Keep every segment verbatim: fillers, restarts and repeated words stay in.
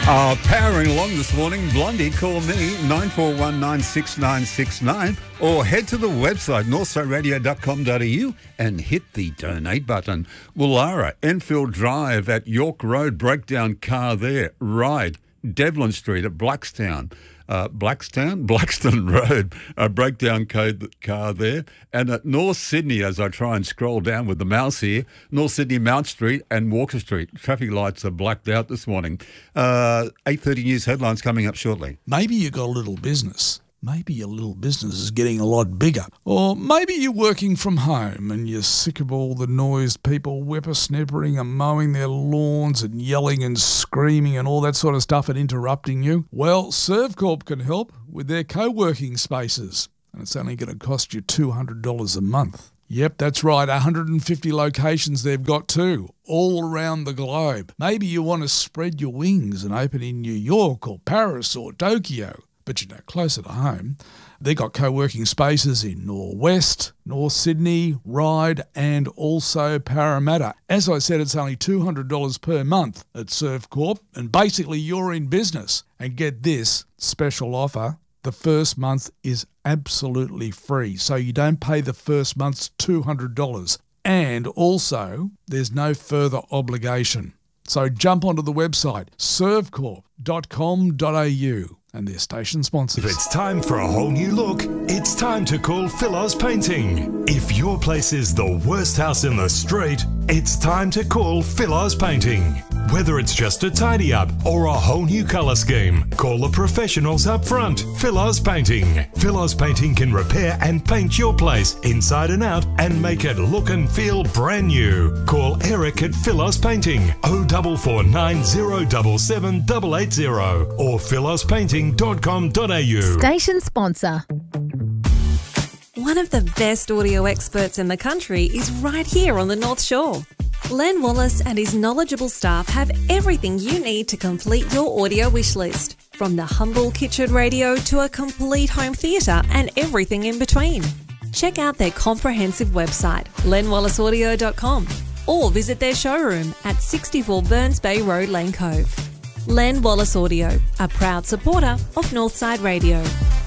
Uh, powering along this morning, Blondie, call me nine four one nine six nine six nine or head to the website northside radio dot com dot a u and hit the donate button. Woollahra, Enfield Drive at York Road, breakdown car there. Ride, Devlin Street at Blackstown. Uh, Blackstown, Blackstone Road, a breakdown code car there. And at North Sydney, as I try and scroll down with the mouse here, North Sydney, Mount Street and Walker Street. Traffic lights are blacked out this morning. Uh, eight thirty news headlines coming up shortly. Maybe you got a little business. Maybe your little business is getting a lot bigger. Or maybe you're working from home and you're sick of all the noise, people whippersnippering and mowing their lawns and yelling and screaming and all that sort of stuff and interrupting you. Well, Servcorp can help with their co-working spaces. And it's only going to cost you two hundred dollars a month. Yep, that's right, one hundred fifty locations they've got too, all around the globe. Maybe you want to spread your wings and open in New York or Paris or Tokyo. But you know, closer to home, they've got co-working spaces in Norwest, North Sydney, Ryde and also Parramatta. As I said, it's only two hundred dollars per month at Servcorp, and basically you're in business. And get this special offer, the first month is absolutely free, so you don't pay the first month's two hundred dollars. And also, there's no further obligation. So jump onto the website, servcorp dot com dot a u. and their station sponsors. If it's time for a whole new look, it's time to call Philos Painting. If your place is the worst house in the street, it's time to call Philos Painting. Whether it's just a tidy up or a whole new colour scheme, call the professionals up front. Philos Painting. Philos Painting can repair and paint your place inside and out and make it look and feel brand new. Call Eric at Philos Painting oh four four nine oh seven seven eight eight zero or philos painting dot com dot a u. Station sponsor. One of the best audio experts in the country is right here on the North Shore. Len Wallace and his knowledgeable staff have everything you need to complete your audio wish list, from the humble kitchen radio to a complete home theatre and everything in between. Check out their comprehensive website, len wallace audio dot com, or visit their showroom at sixty-four Burns Bay Road, Lane Cove. Len Wallace Audio, a proud supporter of Northside Radio.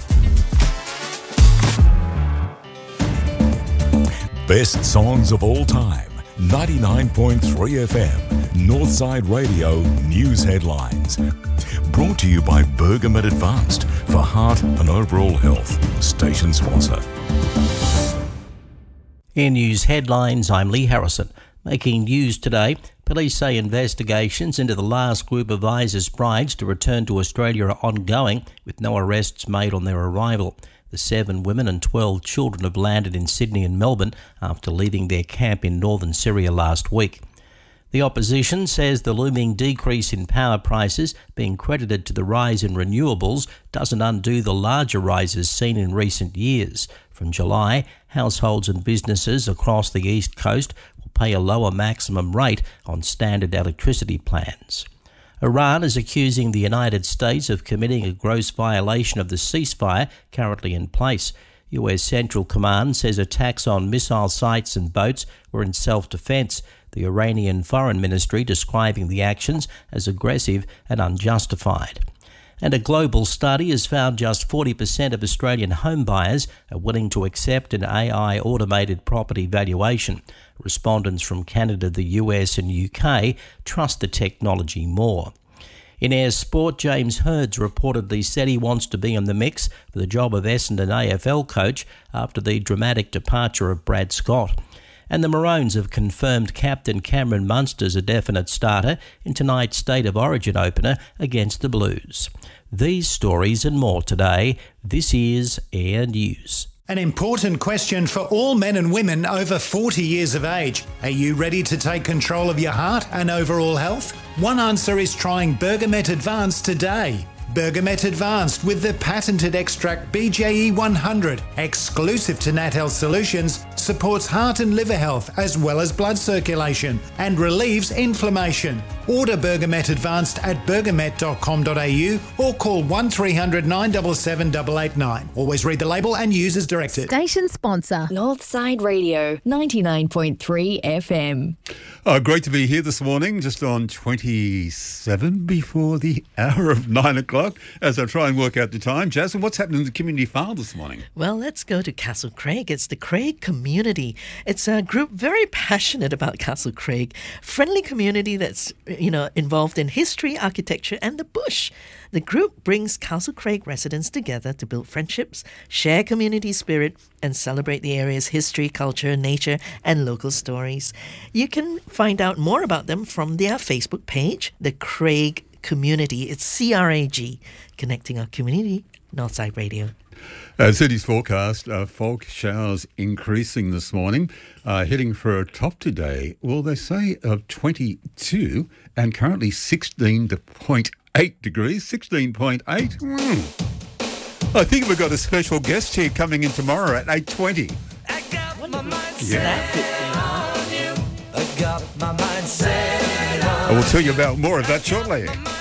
Best songs of all time. ninety-nine point three F M, Northside Radio News Headlines. Brought to you by Bergamet Advanced for heart and overall health. Station sponsor. In News Headlines, I'm Lee Harrison. Making news today, police say investigations into the last group of ISIS brides to return to Australia are ongoing, with no arrests made on their arrival. The seven women and twelve children have landed in Sydney and Melbourne after leaving their camp in northern Syria last week. The opposition says the looming decrease in power prices, being credited to the rise in renewables, doesn't undo the larger rises seen in recent years. From July, households and businesses across the East Coast will pay a lower maximum rate on standard electricity plans. Iran is accusing the United States of committing a gross violation of the ceasefire currently in place. U S Central Command says attacks on missile sites and boats were in self-defense, the Iranian Foreign Ministry describing the actions as aggressive and unjustified. And a global study has found just forty percent of Australian home buyers are willing to accept an A I-automated property valuation. Respondents from Canada, the U S and U K trust the technology more. In Ayr Sport, James Hirds reportedly said he wants to be in the mix for the job of Essendon A F L coach after the dramatic departure of Brad Scott. And the Maroons have confirmed captain Cameron Munster's a definite starter in tonight's State of Origin opener against the Blues. These stories and more today. This is Ayr News. An important question for all men and women over forty years of age. Are you ready to take control of your heart and overall health? One answer is trying Bergamet Advanced today. Bergamet Advanced with the patented extract B J E one hundred, exclusive to Nat Health Solutions, supports heart and liver health as well as blood circulation and relieves inflammation. Order Bergamet Advanced at bergamet dot com dot a u or call one three hundred nine seven seven eight eight nine. Always read the label and use as directed. Station sponsor, Northside Radio, ninety-nine point three F M. Oh, great to be here this morning, just on twenty-seven before the hour of nine o'clock, as I try and work out the time. Jasmine, what's happening in the community farm this morning? Well, let's go to Castle Craig. It's the Craig community. It's a group very passionate about Castle Craig. Friendly community that's, you know, involved in history, architecture and the bush. The group brings Castle Craig residents together to build friendships, share community spirit and celebrate the area's history, culture, nature and local stories. You can find out more about them from their Facebook page, the Craig Community. It's C R A G, connecting our community, Northside Radio. Uh, city's forecast, uh, fog showers increasing this morning, uh, heading for a top today, well, they say of twenty-two and currently sixteen point eight degrees, sixteen point eight. Mm. I think we've got a special guest here coming in tomorrow at eight twenty. I got my mind Yeah. set on you. I got my mind set on I will tell you about more of that shortly. you.